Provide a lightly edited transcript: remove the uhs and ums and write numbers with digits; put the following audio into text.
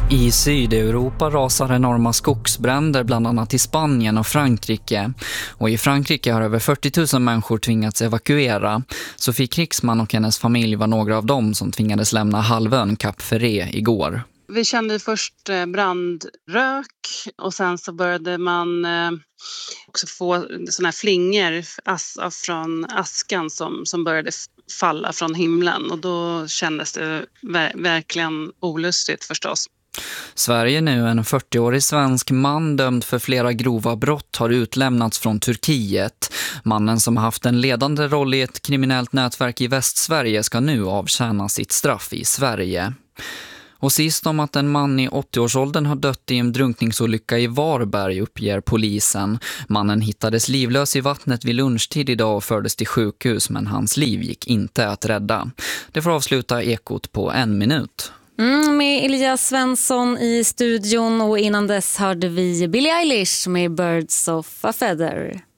I Sydeuropa rasar enorma skogsbränder bland annat i Spanien och Frankrike. Och i Frankrike har över 40 000 människor tvingats evakuera. Sofie Krigsman och hennes familj var några av dem som tvingades lämna halvön Cap Ferret igår. Vi kände först brandrök och sen så började man också få såna här flingor från askan som började falla från himlen. Och då kändes det verkligen olustigt förstås. Sverige nu, en 40-årig svensk man dömd för flera grova brott, har utlämnats från Turkiet. Mannen som haft en ledande roll i ett kriminellt nätverk i Västsverige ska nu avtjäna sitt straff i Sverige. Och sist om att en man i 80-årsåldern har dött i en drunkningsolycka i Varberg, uppger polisen. Mannen hittades livlös i vattnet vid lunchtid idag och fördes till sjukhus, men hans liv gick inte att rädda. Det får avsluta Ekot på 1 minut. Med Elias Svensson i studion, och innan dess hörde vi Billie Eilish med Birds of a Feather.